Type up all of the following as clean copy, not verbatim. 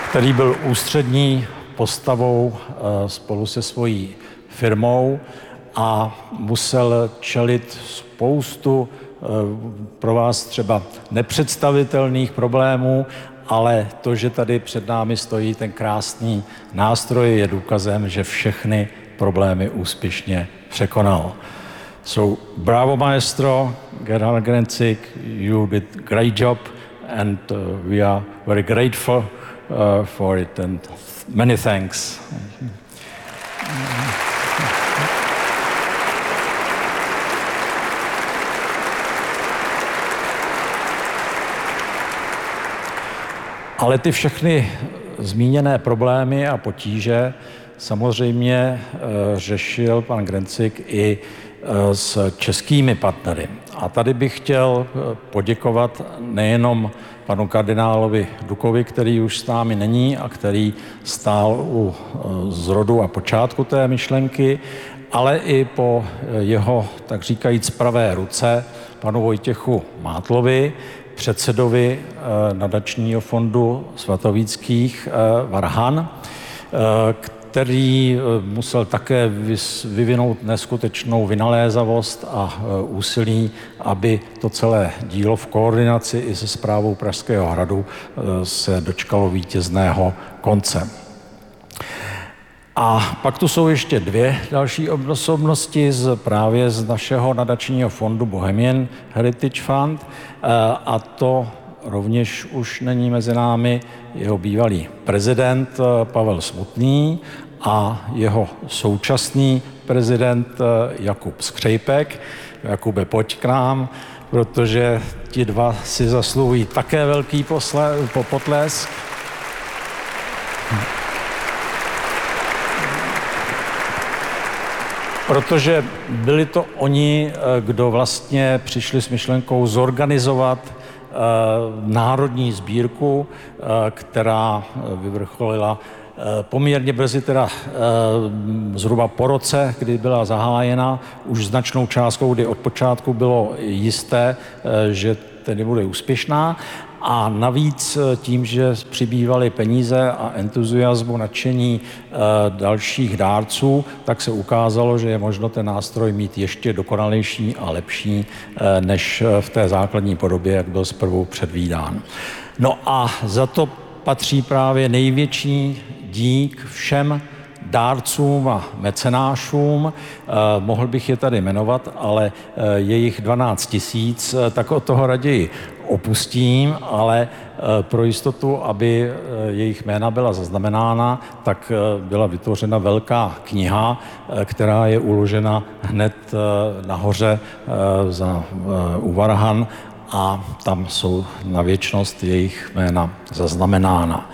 který byl ústřední postavou spolu se svojí firmou a musel čelit spoustu pro vás třeba nepředstavitelných problémů, ale to, že tady před námi stojí ten krásný nástroj, je důkazem, že všechny problémy úspěšně překonal. So, bravo maestro, Gerhard Grencik, you did a great job and we are very grateful for it and many thanks. Ale ty všechny zmíněné problémy a potíže samozřejmě řešil pan Grencik i s českými partnery. A tady bych chtěl poděkovat nejenom panu kardinálovi Dukovi, který už s námi není a který stál u zrodu a počátku té myšlenky, ale i po jeho, tak říkajíc, pravé ruce, panu Vojtěchu Mátlovi, předsedovi nadačního fondu svatovíckých Varhan, který musel také vyvinout neskutečnou vynalézavost a úsilí, aby to celé dílo v koordinaci i se správou Pražského hradu se dočkalo vítězného konce. A pak tu jsou ještě dvě další osobnosti právě z našeho nadačního fondu Bohemian Heritage Fund, a to rovněž už není mezi námi jeho bývalý prezident Pavel Smutný a jeho současný prezident Jakub Skřejpek. Jakube, pojď k nám, protože ti dva si zasluhují také velký potlesk. Protože byli to oni, kdo vlastně přišli s myšlenkou zorganizovat národní sbírku, která vyvrcholila poměrně brzy, teda zhruba po roce, kdy byla zahájena, už značnou částkou, kdy od počátku bylo jisté, že tedy bude úspěšná. A navíc tím, že přibývaly peníze a entuziasmu, nadšení dalších dárců, tak se ukázalo, že je možno ten nástroj mít ještě dokonalejší a lepší, než v té základní podobě, jak byl zprvu předvídán. No a za to patří právě největší dík všem dárcům a mecenášům. Mohl bych je tady jmenovat, ale je jich 12 000, tak od toho raději opustím, ale pro jistotu, aby jejich jména byla zaznamenána, tak byla vytvořena velká kniha, která je uložena hned nahoře u Varhan a tam jsou na věčnost jejich jména zaznamenána.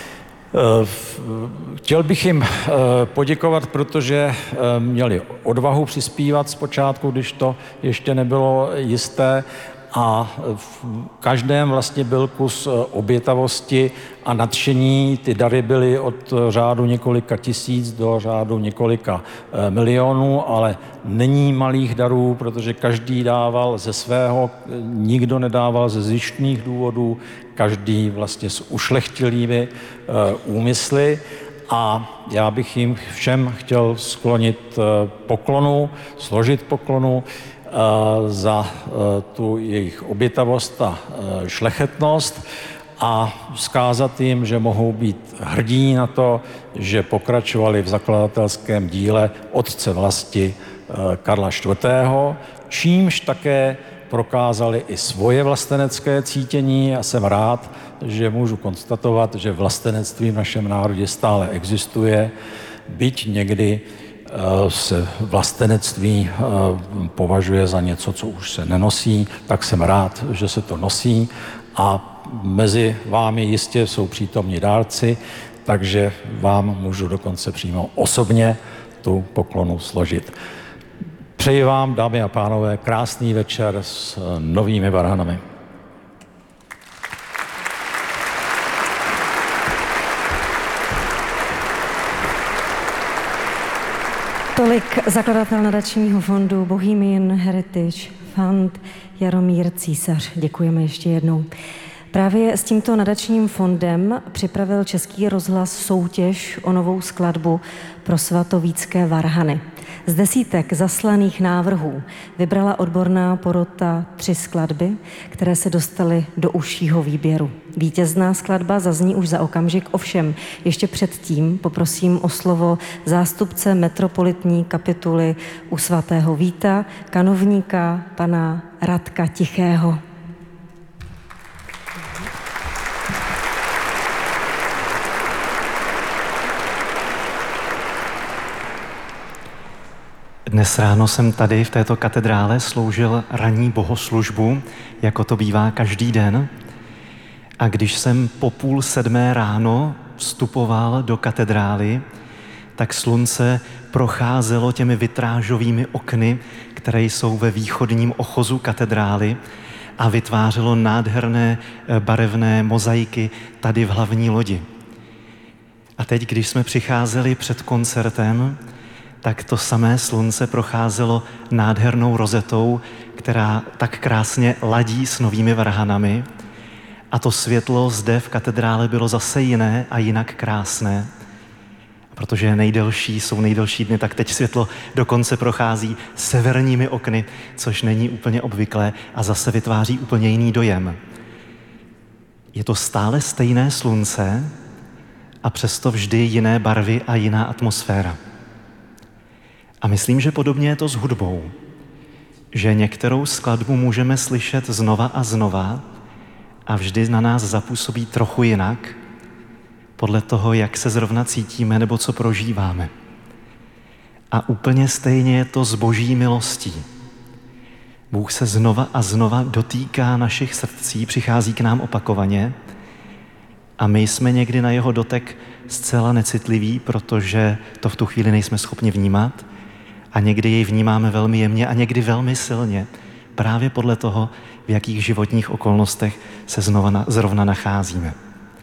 Chtěl bych jim poděkovat, protože měli odvahu přispívat zpočátku, když to ještě nebylo jisté, a v každém vlastně byl kus obětavosti a nadšení. Ty dary byly od řádu několika tisíc do řádu několika milionů, ale není malých darů, protože každý dával ze svého, nikdo nedával ze zištných důvodů, každý vlastně s ušlechtilými úmysly. A já bych jim všem chtěl sklonit poklonu, složit poklonu za tu jejich obětavost a šlechetnost a vzkázat jim, že mohou být hrdí na to, že pokračovali v zakladatelském díle otce vlasti Karla IV., čímž také prokázali i svoje vlastenecké cítění. A jsem rád, že můžu konstatovat, že vlastenectví v našem národě stále existuje, byť někdy se vlastenectví považuje za něco, co už se nenosí, tak jsem rád, že se to nosí a mezi vámi jistě jsou přítomní dárci, takže vám můžu dokonce přímo osobně tu poklonu složit. Přeji vám, dámy a pánové, krásný večer s novými Varhanami. Tolik zakladatel nadačního fondu Bohemian Heritage Fund Jaromír Císař. Děkujeme ještě jednou. Právě s tímto nadačním fondem připravil Český rozhlas soutěž o novou skladbu pro svatovícké varhany. Z desítek zaslaných návrhů vybrala odborná porota 3 skladby, které se dostaly do užšího výběru. Vítězná skladba zazní už za okamžik, ovšem ještě předtím poprosím o slovo zástupce metropolitní kapituly u svatého Víta, kanovníka pana Radka Tichého. Dnes ráno jsem tady v této katedrále sloužil ranní bohoslužbu, jako to bývá každý den. A když jsem po 6:30 ráno vstupoval do katedrály, tak slunce procházelo těmi vitrážovými okny, které jsou ve východním ochozu katedrály a vytvářelo nádherné barevné mozaiky tady v hlavní lodi. A teď, když jsme přicházeli před koncertem, tak to samé slunce procházelo nádhernou rozetou, která tak krásně ladí s novými varhanami. A to světlo zde v katedrále bylo zase jiné a jinak krásné. Protože jsou nejdelší dny, tak teď světlo dokonce prochází severními okny, což není úplně obvyklé a zase vytváří úplně jiný dojem. Je to stále stejné slunce a přesto vždy jiné barvy a jiná atmosféra. A myslím, že podobně je to s hudbou, že některou skladbu můžeme slyšet znova a znova a vždy na nás zapůsobí trochu jinak, podle toho, jak se zrovna cítíme nebo co prožíváme. A úplně stejně je to s Boží milostí. Bůh se znova a znova dotýká našich srdcí, přichází k nám opakovaně a my jsme někdy na jeho dotek zcela necitliví, protože to v tu chvíli nejsme schopni vnímat a někdy jej vnímáme velmi jemně a někdy velmi silně, právě podle toho, v jakých životních okolnostech se zrovna nacházíme.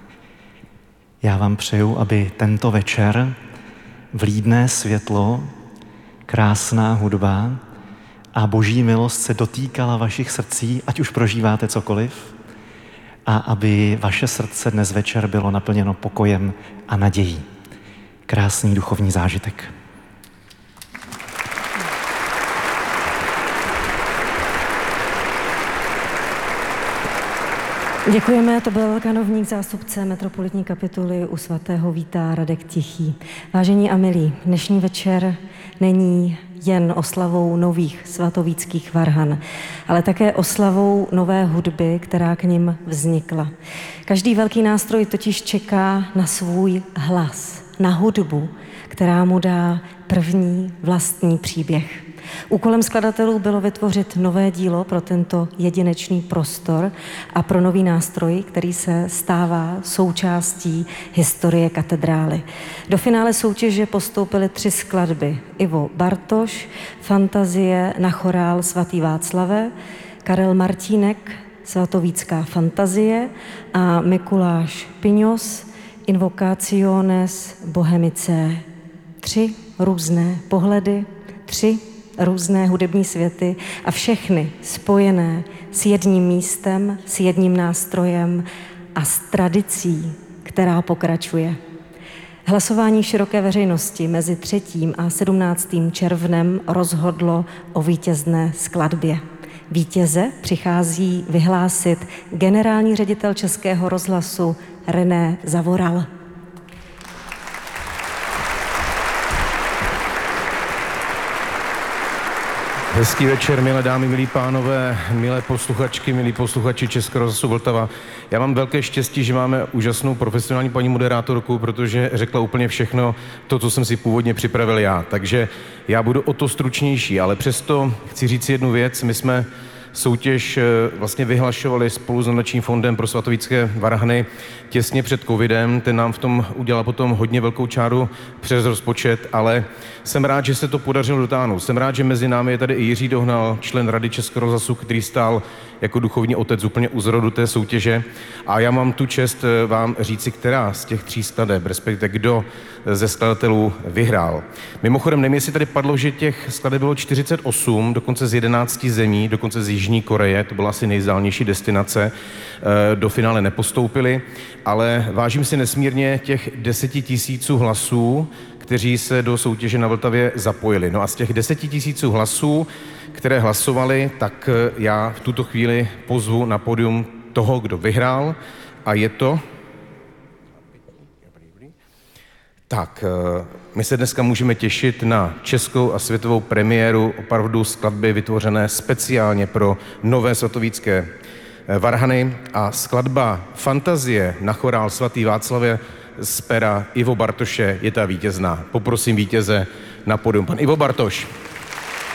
Já vám přeju, aby tento večer vlídné světlo, krásná hudba a Boží milost se dotýkala vašich srdcí, ať už prožíváte cokoliv, a aby vaše srdce dnes večer bylo naplněno pokojem a nadějí. Krásný duchovní zážitek. Děkujeme, to byl kanovník zástupce metropolitní kapituly u svatého Víta Radek Tichý. Vážení a milí, dnešní večer není jen oslavou nových svatovíckých varhan, ale také oslavou nové hudby, která k nim vznikla. Každý velký nástroj totiž čeká na svůj hlas, na hudbu, která mu dá první vlastní příběh. Úkolem skladatelů bylo vytvořit nové dílo pro tento jedinečný prostor a pro nový nástroj, který se stává součástí historie katedrály. Do finále soutěže postoupily 3 skladby. Ivo Bartoš, Fantazie na chorál svatý Václave, Karel Martínek, Svatovícká fantazie a Mikuláš Piňos, Invocationes Bohemice. 3 různé pohledy, 3 různé hudební světy a všechny spojené s jedním místem, s jedním nástrojem a s tradicí, která pokračuje. Hlasování široké veřejnosti mezi 3. a 17. červnem rozhodlo o vítězné skladbě. Vítěze přichází vyhlásit generální ředitel Českého rozhlasu René Zavoral. Hezký večer, milé dámy, milí pánové, milé posluchačky, milí posluchači Českého rozhlasu Vltava. Já mám velké štěstí, že máme úžasnou profesionální paní moderátorku, protože řekla úplně všechno to, co jsem si původně připravil já. Takže já budu o to stručnější, ale přesto chci říct jednu věc. My jsme soutěž vlastně vyhlašovali spolu s nadačním fondem pro svatovícké varhany těsně před covidem. Ten nám v tom udělal potom hodně velkou čáru přes rozpočet, ale jsem rád, že se to podařilo dotáhnout. Jsem rád, že mezi námi je tady i Jiří Dohnal, člen Rady Českého rozhlasu, který stál jako duchovní otec úplně u zrodu té soutěže. A já mám tu čest vám říci, která z těch 3 skladeb, respektive kdo ze skladatelů vyhrál. Mimochodem, nevím, jestli tady padlo, že těch skladeb bylo 48, dokonce z 11 zemí, dokonce z Jižní Koreje, to byla asi nejvzdálenější destinace, do finále nepostoupili, ale vážím si nesmírně těch 10 000 hlasů, kteří se do soutěže na Vltavě zapojili. No a z těch 10 000 hlasů, které hlasovali, tak já v tuto chvíli pozvu na pódium toho, kdo vyhrál, a je to... Tak, my se dneska můžeme těšit na českou a světovou premiéru opravdu skladby vytvořené speciálně pro nové svatovícké varhany, a skladba Fantazie na chorál svatý Václavě z pera Ivo Bartoše je ta vítězná. Poprosím vítěze na pódium. Pan Ivo Bartoš.